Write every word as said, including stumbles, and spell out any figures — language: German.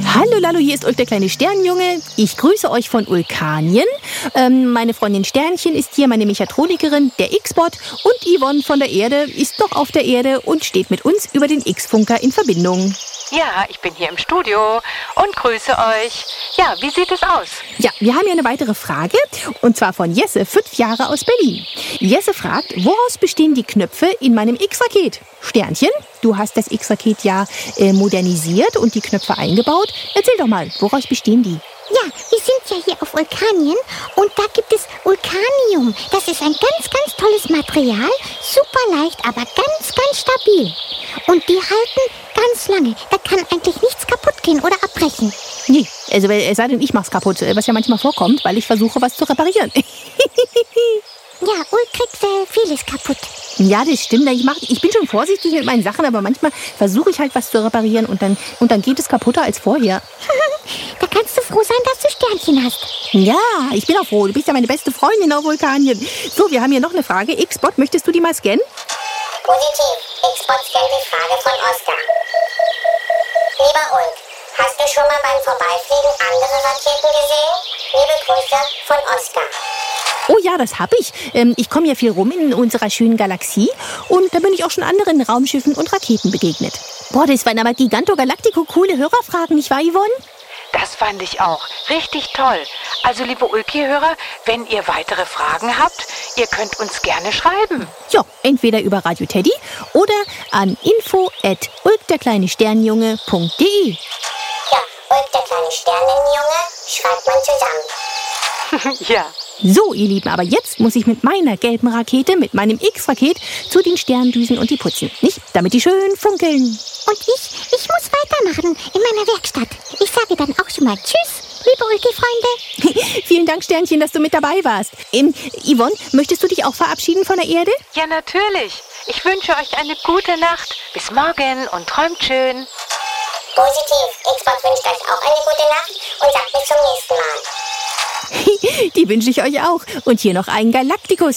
Hallo Lalo, hier ist Ulk, der kleine Sternenjunge. Ich grüße euch von Ulkanien. Ähm, meine Freundin Sternchen ist hier, meine Mechatronikerin, der X-Bot. Und Yvonne von der Erde ist noch auf der Erde und steht mit uns über den X-Funker in Verbindung. Ja, ich bin hier im Studio und grüße euch. Ja, wie sieht es aus? Ja, wir haben hier eine weitere Frage, und zwar von Jesse, fünf Jahre aus Berlin. Jesse fragt, woraus bestehen die Knöpfe in meinem X-Raket? Sternchen, du hast das X-Raket ja äh, modernisiert und die Knöpfe eingebaut. Erzähl doch mal, woraus bestehen die? Ja, wir sind ja hier auf Ulkanien und da gibt es Ulkanium. Das ist ein ganz, ganz tolles Material, super leicht, aber ganz, ganz stabil. Und die halten ganz lange. Da kann eigentlich nichts kaputt gehen oder abbrechen. Nee, also es sei denn, ich mach's kaputt, was ja manchmal vorkommt, weil ich versuche, was zu reparieren. Ja, Ulk kriegt äh, vieles kaputt. Ja, das stimmt. Ich, mach, ich bin schon vorsichtig mit meinen Sachen, aber manchmal versuche ich halt was zu reparieren und dann, und dann geht es kaputter als vorher. Da kannst du froh sein, dass du Sternchen hast. Ja, ich bin auch froh. Du bist ja meine beste Freundin auf Vulkanien. So, wir haben hier noch eine Frage. X-Bot, möchtest du die mal scannen? Positiv. X-Bot scannt die Frage von Oskar. Lieber Ulk, hast du schon mal beim Vorbeifliegen andere Raketen gesehen? Liebe Grüße von Oskar. Oh ja, das habe ich. Ähm, ich komme ja viel rum in unserer schönen Galaxie und da bin ich auch schon anderen Raumschiffen und Raketen begegnet. Boah, das waren aber Giganto Galactico coole Hörerfragen, nicht wahr, Yvonne? Das fand ich auch richtig toll. Also, liebe Ulki-Hörer, wenn ihr weitere Fragen habt, ihr könnt uns gerne schreiben. Ja, entweder über Radio Teddy oder an info at ulk der kleine Sternenjunge punkt de. Ja, Ulk, der kleine Sternenjunge, schreibt man zusammen. Ja. So, ihr Lieben, aber jetzt muss ich mit meiner gelben Rakete, mit meinem X-Raket, zu den Sterndüsen und die putzen, nicht? Damit die schön funkeln. Und ich, ich muss weitermachen in meiner Werkstatt. Ich sage dann auch schon mal Tschüss, liebe Ulki-Freunde. Vielen Dank, Sternchen, dass du mit dabei warst. Ähm, Yvonne, möchtest du dich auch verabschieden von der Erde? Ja, natürlich. Ich wünsche euch eine gute Nacht. Bis morgen und träumt schön. Positiv. X-Bot wünscht euch auch eine gute Nacht und sagt bis zum nächsten Mal. Die wünsche ich euch auch. Und hier noch einen Galacticus.